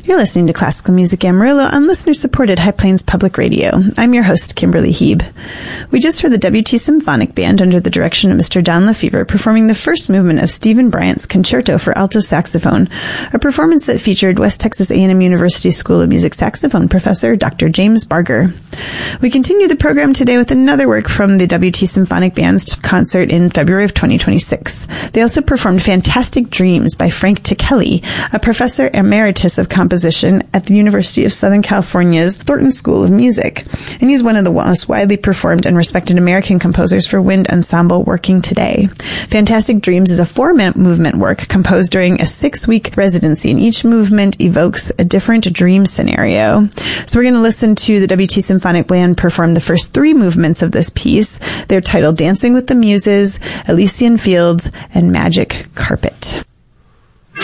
You're listening to Classical Music Amarillo on listener-supported High Plains Public Radio. I'm your host, Kimberly Heeb. We just heard the WT Symphonic Band under the direction of Mr. Don Lefevre performing the first movement of Stephen Bryant's Concerto for Alto Saxophone, a performance that featured West Texas A&M University School of Music saxophone professor Dr. James Barger. We continue the program today with another work from the WT Symphonic Band's concert in February of 2026. They also performed Fantastic Dreams by Frank Ticheli, a professor emeritus of composition at the University of Southern California's Thornton School of Music. And he's one of the most widely performed and respected American composers for wind ensemble working today. Fantastic Dreams is a 4-minute movement work composed during a 6-week residency, and each movement evokes a different dream scenario. So we're going to listen to the WT Symphonic Band perform the first 3 movements of this piece. They're titled Dancing with the Muses, Elysian Fields, and Magic Carpet.